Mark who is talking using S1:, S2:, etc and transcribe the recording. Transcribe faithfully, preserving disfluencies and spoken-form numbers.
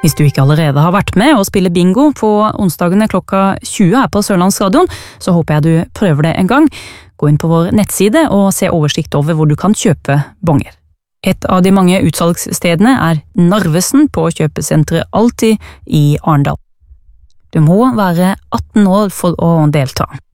S1: Hvis du ikke allerede har vært med og spille bingo på onsdagene klokka tjue her på Sørlandsradion, så håper jeg du prøver det en gang. Gå inn på vår nettside og se oversikt over hvor du kan kjøpe bonger. Et av de mange utsalgsstedene er Narvesen på kjøpesenteret Alltid i Arendal. Du må være atten år for å delta.